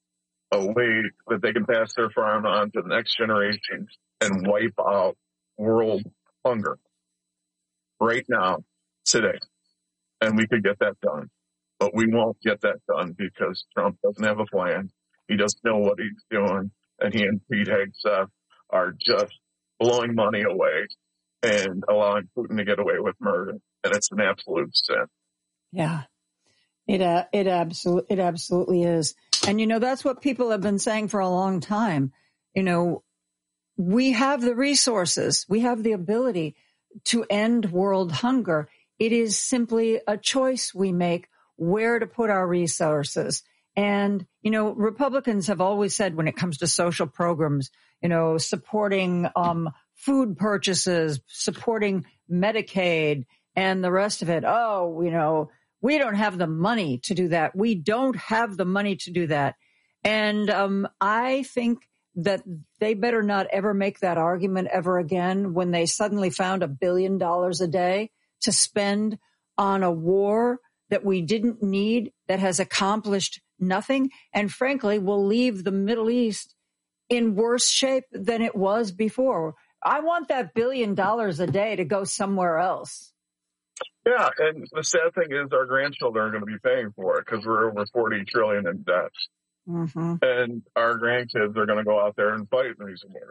a way that they can pass their farm on to the next generation and wipe out world hunger right now, today. And we could get that done. But we won't get that done because Trump doesn't have a plan. He doesn't know what he's doing. And he and Pete Hegseth are just blowing money away and allowing Putin to get away with murder. And it's an absolute sin. Yeah, it uh, it absolutely it absolutely is. And, you know, that's what people have been saying for a long time. You know, we have the resources. We have the ability to end world hunger. It is simply a choice we make where to put our resources. And, you know, Republicans have always said when it comes to social programs, you know, supporting um, food purchases, supporting Medicaid and the rest of it. Oh, you know, we don't have the money to do that. We don't have the money to do that. And um, I think that they better not ever make that argument ever again when they suddenly found a billion dollars a day to spend on a war that we didn't need, that has accomplished nothing, and frankly will leave the Middle East in worse shape than it was before. I want that billion dollars a day to go somewhere else. Yeah, and the sad thing is our grandchildren are going to be paying for it because we're over forty trillion dollars in debt. Mm-hmm. And our grandkids are going to go out there and fight in these wars.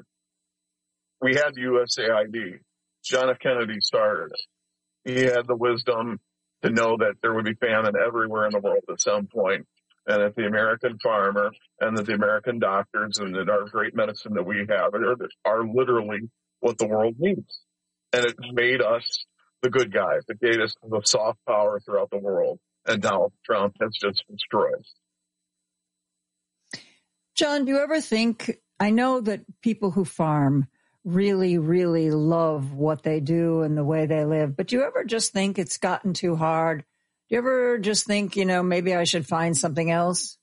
We had U S A I D. John F. Kennedy started it. He had the wisdom to know that there would be famine everywhere in the world at some point, and that the American farmer and that the American doctors and that our great medicine that we have are, are literally what the world needs. And it made us the good guys. It gave us the soft power throughout the world. and Donald Trump has just destroyed. John, do you ever think, I know that people who farm really, really love what they do and the way they live, but do you ever just think it's gotten too hard? Do you ever just think, you know, maybe I should find something else?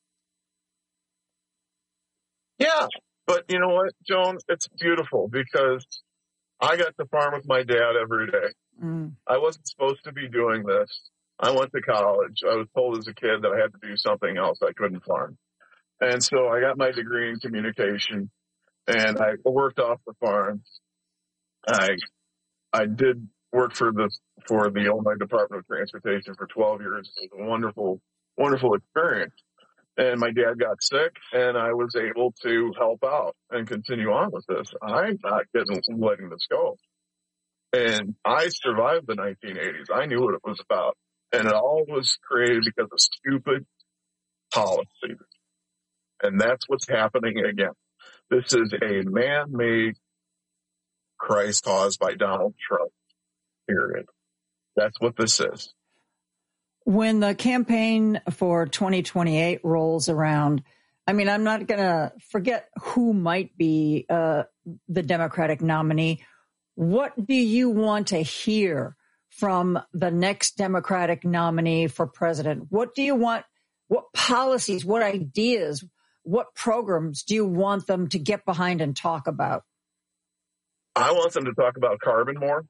Yeah, but you know what, Joan? It's beautiful because I got to farm with my dad every day. Mm. I wasn't supposed to be doing this. I went to college. I was told as a kid that I had to do something else. I couldn't farm. And so I got my degree in communication, and I worked off the farm. I I did work for the for the Illinois Department of Transportation for twelve years. It was a wonderful, wonderful experience. And my dad got sick, and I was able to help out and continue on with this. I'm not getting letting this go. And I survived the nineteen eighties. I knew what it was about. And it all was created because of stupid policy. And that's what's happening again. This is a man-made crisis caused by Donald Trump, period. That's what this is. When the campaign for twenty twenty-eight rolls around, I mean, I'm not going to forget who might be uh, the Democratic nominee. What do you want to hear from the next Democratic nominee for president? What do you want? What policies, what ideas, what programs do you want them to get behind and talk about? I want them to talk about carbon more.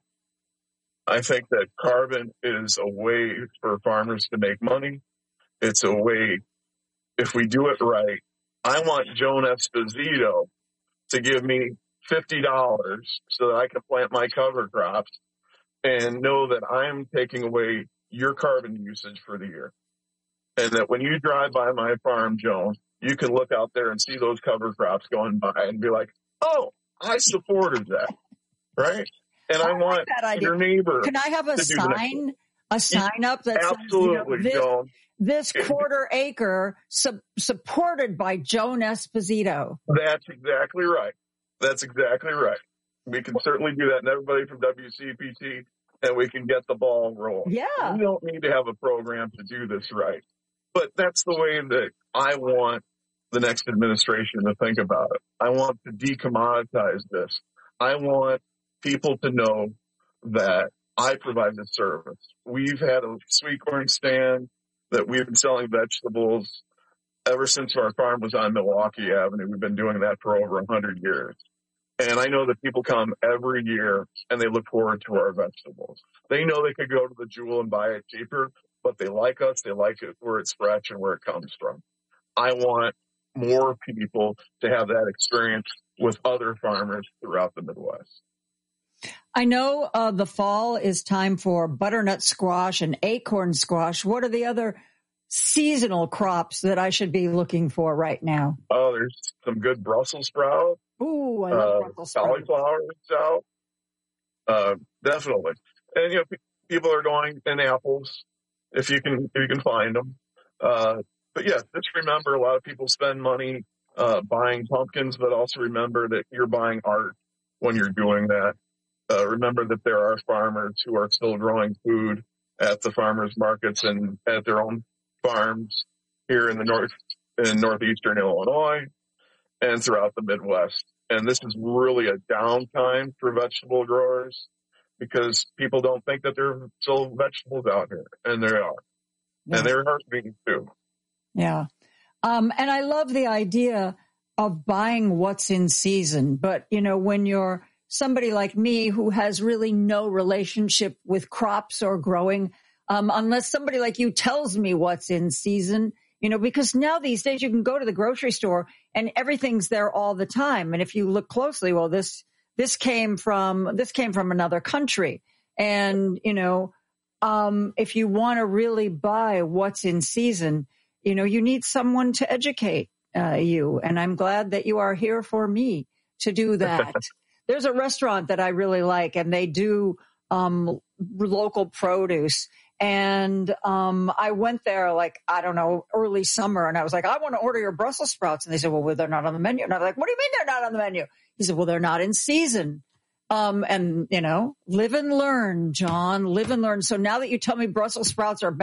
I think that carbon is a way for farmers to make money. It's a way, if we do it right. I want Joan Esposito to give me fifty dollars so that I can plant my cover crops and know that I'm taking away your carbon usage for the year. And that when you drive by my farm, Joan, you can look out there and see those cover crops going by and be like, oh, I supported that, right? And I, I want like your neighbor. Can I have a sign, a sign up that Absolutely, says, you know, Joan. This, this quarter acre su- supported by Joan Esposito? That's exactly right. That's exactly right. We can certainly do that, and everybody from W C P T, and we can get the ball rolling. Yeah. We don't need to have a program to do this right. But that's the way that I want the next administration to think about it. I want to decommoditize this. I want people to know that I provide this service. We've had a sweet corn stand that we've been selling vegetables ever since our farm was on Milwaukee Avenue. We've been doing that for over one hundred years. And I know that people come every year and they look forward to our vegetables. They know they could go to the Jewel and buy it cheaper, but they like us. They like it where it's fresh and where it comes from. I want more people to have that experience with other farmers throughout the Midwest. I know uh, the fall is time for butternut squash and acorn squash. What are the other seasonal crops that I should be looking for right now? Oh, there's some good Brussels sprouts. Ooh, I love uh, Brussels sprouts. Cauliflower is out. Uh, definitely. And, you know, pe- people are going in apples if you can, if you can find them. Uh, but yeah, just remember a lot of people spend money uh, buying pumpkins, but also remember that you're buying art when you're doing that. Uh, remember that there are farmers who are still growing food at the farmers markets and at their own farms here in the north, in northeastern Illinois and throughout the Midwest. And this is really a downtime for vegetable growers because people don't think that there are still vegetables out here, and there are. Yeah. And they're hurting too. Yeah. Um, and I love the idea of buying what's in season. But, you know, when you're somebody like me who has really no relationship with crops or growing, um, unless somebody like you tells me what's in season, you know, because now these days you can go to the grocery store and everything's there all the time. And if you look closely, well, this, this came from, this came from another country. And, you know, um, if you want to really buy what's in season, you know, you need someone to educate uh, you. And I'm glad that you are here for me to do that. There's a restaurant that I really like, and they do um, local produce. And um, I went there like, I don't know, early summer. And I was like, I want to order your Brussels sprouts. And they said, well, they're not on the menu. And I was like, what do you mean they're not on the menu? He said, well, they're not in season. Um, and, you know, live and learn, John, live and learn. So now that you tell me Brussels sprouts are back,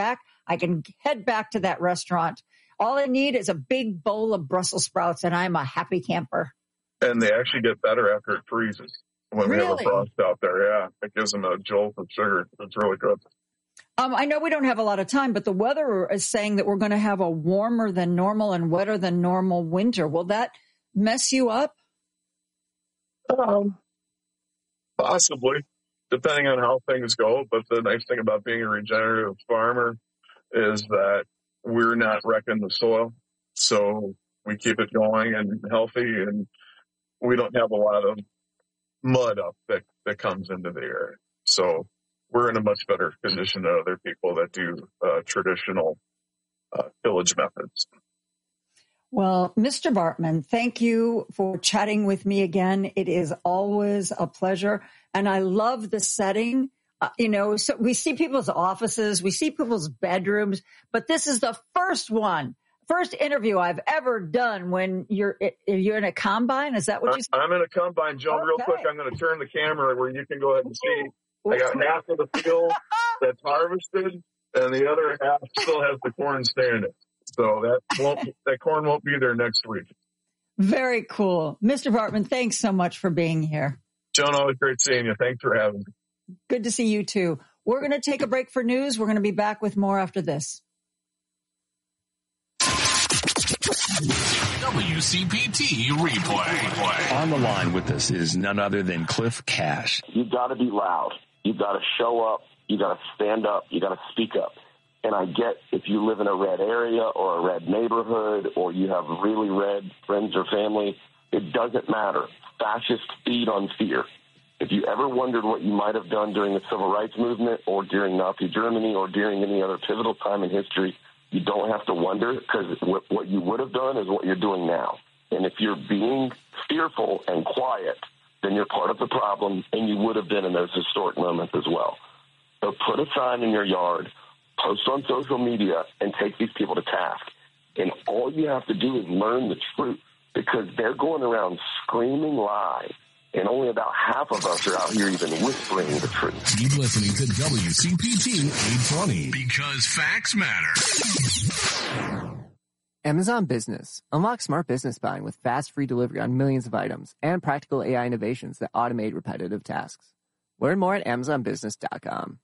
I can head back to that restaurant. All I need is a big bowl of Brussels sprouts, and I'm a happy camper. And they actually get better after it freezes when Really? we have a frost out there. Yeah, it gives them a jolt of sugar. It's really good. Um, I know we don't have a lot of time, but the weather is saying that we're going to have a warmer than normal and wetter than normal winter. Will that mess you up? Um, possibly, depending on how things go. But the nice thing about being a regenerative farmer is that we're not wrecking the soil. So we keep it going and healthy, and we don't have a lot of mud up that, that comes into the area. So we're in a much better condition than other people that do uh, traditional uh, tillage methods. Well, Mister Bartman, thank you for chatting with me again. It is always a pleasure. And I love the setting. Uh, you know, so we see people's offices, we see people's bedrooms, but this is the first one, first interview I've ever done when you're you're in a combine. Is that what you said? I'm in a combine, Joan. Okay. Real quick, I'm going to turn the camera where you can go ahead and see. I got half of the field that's harvested, and the other half still has the corn standing. So that won't, that corn won't be there next week. Very cool. Mister Bartman, thanks so much for being here. Joan, always great seeing you. Thanks for having me. Good to see you too. We're going to take a break for news. We're going to be back with more after this. W C P T replay. On the line with us is none other than Cliff Cash. You got to be loud. You got to show up. You got to stand up. You got to speak up. And I get if you live in a red area or a red neighborhood or you have really red friends or family, it doesn't matter. Fascists feed on fear. If you ever wondered what you might have done during the civil rights movement or during Nazi Germany or during any other pivotal time in history, you don't have to wonder, because what you would have done is what you're doing now. And if you're being fearful and quiet, then you're part of the problem, and you would have been in those historic moments as well. So put a sign in your yard, post on social media, and take these people to task. And all you have to do is learn the truth, because they're going around screaming lies, and only about half of us are out here even whispering the truth. Keep listening to W C P T eight twenty, because facts matter. Amazon Business. Unlock smart business buying with fast, free delivery on millions of items and practical A I innovations that automate repetitive tasks. Learn more at amazon business dot com.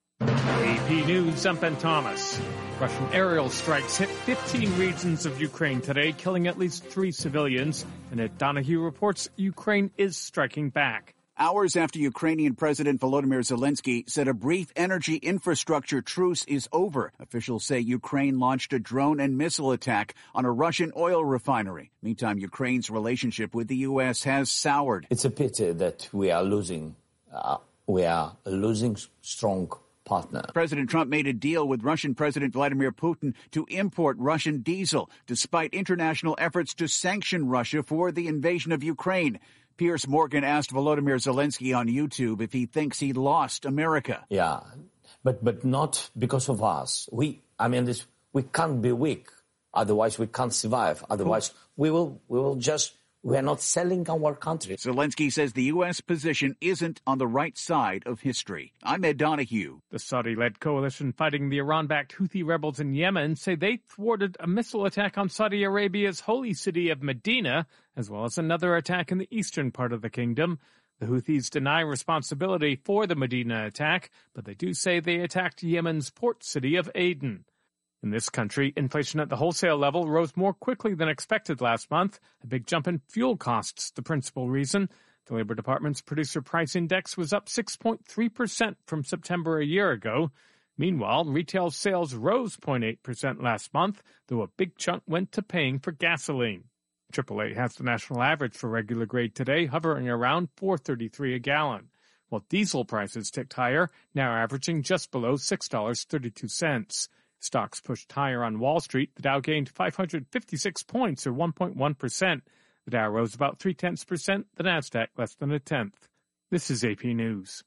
A P News, I'm Ben Thomas. Russian aerial strikes hit fifteen regions of Ukraine today, killing at least three civilians. And at Donahue reports, Ukraine is striking back. Hours after Ukrainian President Volodymyr Zelensky said a brief energy infrastructure truce is over, officials say Ukraine launched a drone and missile attack on a Russian oil refinery. Meantime, Ukraine's relationship with the U S has soured. It's a pity that we are losing, uh, we are losing strong partner. President Trump made a deal with Russian President Vladimir Putin to import Russian diesel, despite international efforts to sanction Russia for the invasion of Ukraine. Piers Morgan asked Volodymyr Zelensky on YouTube if he thinks he lost America. Yeah, but but not because of us. We, I mean, this we can't be weak. Otherwise, we can't survive. Otherwise, we will we will just. We are not selling our country. Zelensky says the U S position isn't on the right side of history. I'm Ed Donahue. The Saudi-led coalition fighting the Iran-backed Houthi rebels in Yemen say they thwarted a missile attack on Saudi Arabia's holy city of Medina, as well as another attack in the eastern part of the kingdom. The Houthis deny responsibility for the Medina attack, but they do say they attacked Yemen's port city of Aden. In this country, inflation at the wholesale level rose more quickly than expected last month. A big jump in fuel costs, the principal reason. The Labor Department's Producer Price Index was up six point three percent from September a year ago. Meanwhile, retail sales rose zero point eight percent last month, though a big chunk went to paying for gasoline. triple A has the national average for regular grade today, hovering around four dollars and thirty-three cents a gallon, while diesel prices ticked higher, now averaging just below six dollars and thirty-two cents. Stocks pushed higher on Wall Street. The Dow gained five hundred fifty-six points, or one point one percent. The Dow rose about three-tenths percent, the Nasdaq less than a tenth. This is A P News.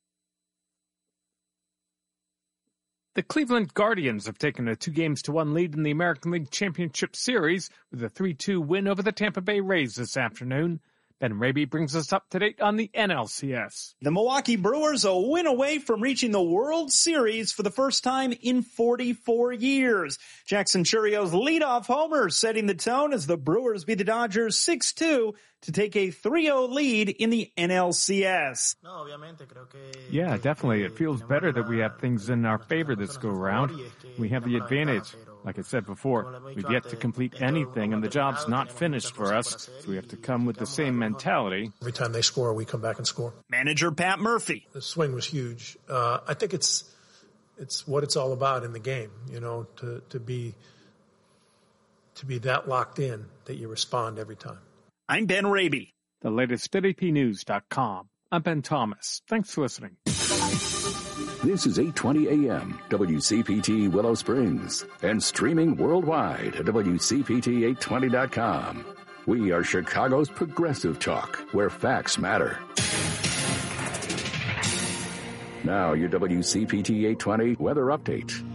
The Cleveland Guardians have taken a two games to one lead in the American League Championship Series with a three two win over the Tampa Bay Rays this afternoon. Ben Raby brings us up to date on the N L C S. The Milwaukee Brewers a win away from reaching the World Series for the first time in forty-four years. Jackson Churrio's leadoff homer setting the tone as the Brewers beat the Dodgers six two to take a three oh lead in the N L C S. Yeah, definitely. It feels better that we have things in our favor this go round. We have the advantage. Like I said before, we've yet to complete anything, and the job's not finished for us, so we have to come with the same mentality. Every time they score, we come back and score. Manager Pat Murphy. The swing was huge. Uh, I think it's it's what it's all about in the game, you know, to, to be to be that locked in that you respond every time. I'm Ben Raby. The latest at A P news dot com. I'm Ben Thomas. Thanks for listening. This is eight twenty A M, W C P T Willow Springs, and streaming worldwide at W C P T eight twenty dot com. We are Chicago's progressive talk, where facts matter. Now your W C P T eight twenty weather update.